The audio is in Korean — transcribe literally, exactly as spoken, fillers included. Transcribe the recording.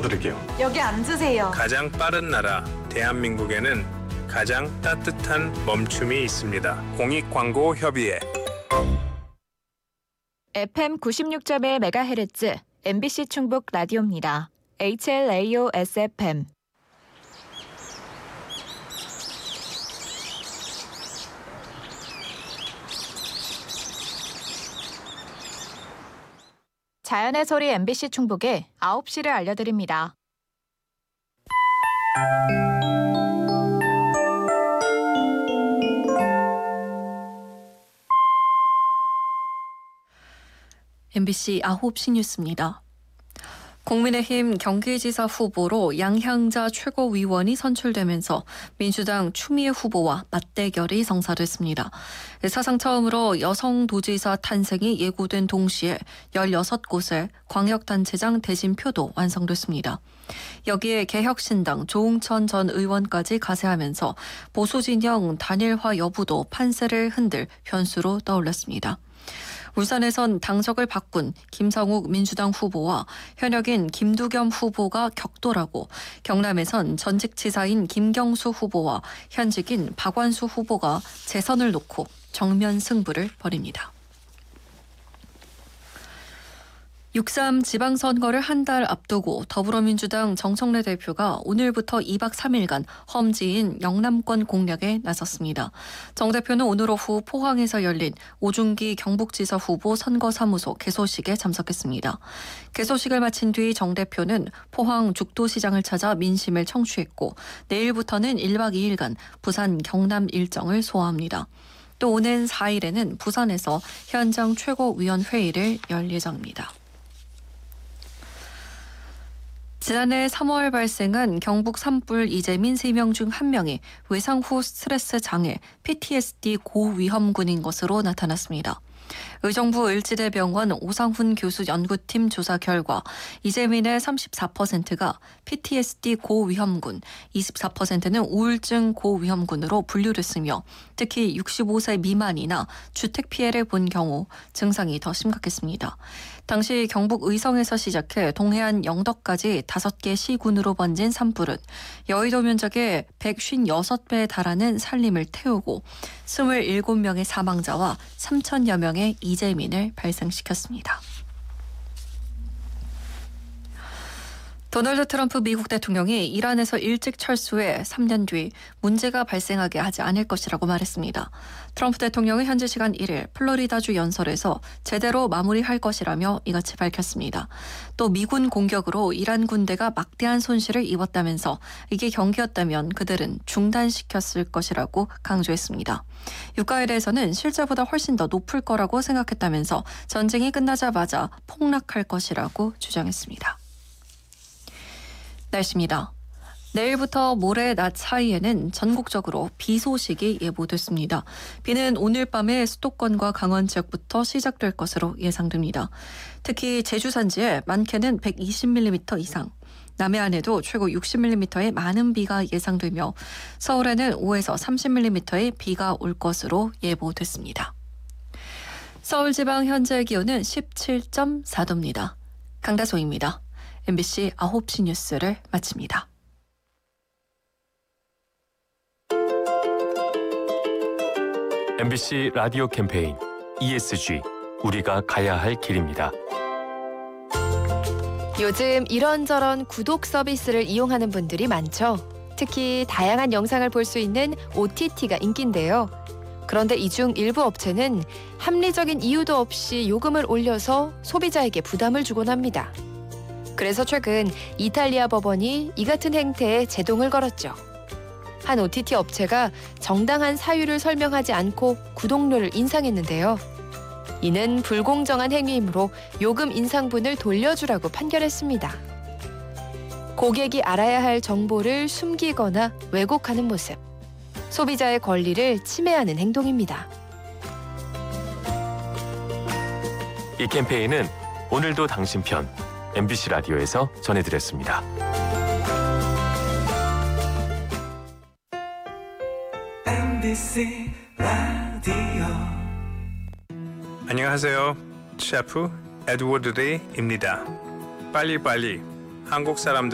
도와드릴게요. 여기 앉으세요. 가장 빠른 나라 대한민국에는 가장 따뜻한 멈춤이 있습니다. 공익광고협의회. 에프엠 구십육 점 일 메가헤르츠 엠비씨 충북 라디오입니다. 에이치엘에이오에스에프엠. 자연의 소리 엠비씨 충북에 아홉 시를 알려드립니다. 엠비씨 아홉 시 뉴스입니다. 국민의힘 경기지사 후보로 양향자 최고위원이 선출되면서 민주당 추미애 후보와 맞대결이 성사됐습니다. 사상 처음으로 여성 도지사 탄생이 예고된 동시에 열여섯 곳의 광역단체장 대진표도 완성됐습니다. 여기에 개혁신당 조응천 전 의원까지 가세하면서 보수진영 단일화 여부도 판세를 흔들 변수로 떠올랐습니다. 울산에선 당적을 바꾼 김성욱 민주당 후보와 현역인 김두겸 후보가 격돌하고 경남에선 전직지사인 김경수 후보와 현직인 박완수 후보가 재선을 놓고 정면 승부를 벌입니다. 육삼 지방선거를 한 달 앞두고 더불어민주당 정청래 대표가 오늘부터 이 박 삼 일간 험지인 영남권 공략에 나섰습니다. 정 대표는 오늘 오후 포항에서 열린 오중기 경북지사 후보 선거사무소 개소식에 참석했습니다. 개소식을 마친 뒤 정 대표는 포항 죽도시장을 찾아 민심을 청취했고 내일부터는 일 박 이 일간 부산 경남 일정을 소화합니다. 또 오는 사 일에는 부산에서 현장 최고위원회의를 열 예정입니다. 지난해 삼월 발생한 경북 산불 이재민 세 명 중 한 명이 외상 후 스트레스 장애 피티에스디 고위험군인 것으로 나타났습니다. 의정부 을지대병원 오상훈 교수 연구팀 조사 결과 이재민의 삼십사 퍼센트가 피티에스디 고위험군, 이십사 퍼센트는 우울증 고위험군으로 분류됐으며 특히 육십오 세 미만이나 주택 피해를 본 경우 증상이 더 심각했습니다. 당시 경북 의성에서 시작해 동해안 영덕까지 다섯 개 시군으로 번진 산불은 여의도 면적의 백오십육 배에 달하는 산림을 태우고 이십칠 명의 사망자와 삼천여 명의 이재민을 발생시켰습니다. 도널드 트럼프 미국 대통령이 이란에서 일찍 철수해 삼 년 뒤 문제가 발생하게 하지 않을 것이라고 말했습니다. 트럼프 대통령은 현지 시간 일 일 플로리다주 연설에서 제대로 마무리할 것이라며 이같이 밝혔습니다. 또 미군 공격으로 이란 군대가 막대한 손실을 입었다면서 이게 경기였다면 그들은 중단시켰을 것이라고 강조했습니다. 유가에 대해서는 실제보다 훨씬 더 높을 거라고 생각했다면서 전쟁이 끝나자마자 폭락할 것이라고 주장했습니다. 날씨입니다. 내일부터 모레 낮 사이에는 전국적으로 비 소식이 예보됐습니다. 비는 오늘 밤에 수도권과 강원 지역부터 시작될 것으로 예상됩니다. 특히 제주 산지에 많게는 백이십 밀리미터 이상, 남해안에도 최고 육십 밀리미터의 많은 비가 예상되며 서울에는 오에서 삼십 밀리미터의 비가 올 것으로 예보됐습니다. 서울지방 현재 기온은 십칠 점 사 도입니다. 강다솜입니다. 엠비씨 아홉 시 뉴스를 마칩니다. 엠비씨 라디오 캠페인 이에스지 우리가 가야 할 길입니다. 요즘 이런저런 구독 서비스를 이용하는 분들이 많죠. 특히 다양한 영상을 볼 수 있는 오티티가 인기인데요. 그런데 이 중 일부 업체는 합리적인 이유도 없이 요금을 올려서 소비자에게 부담을 주곤 합니다. 그래서 최근 이탈리아 법원이 이 같은 행태에 제동을 걸었죠. 한 오티티 업체가 정당한 사유를 설명하지 않고 구독료를 인상했는데요. 이는 불공정한 행위이므로 요금 인상분을 돌려주라고 판결했습니다. 고객이 알아야 할 정보를 숨기거나 왜곡하는 모습, 소비자의 권리를 침해하는 행동입니다. 이 캠페인은 오늘도 당신 편 엠비씨 라디오에서 전해드렸습니다. 엠비씨 라디오. 안녕하세요. 셰프 에드워드 레이입니다. 빨리빨리 한국 사람들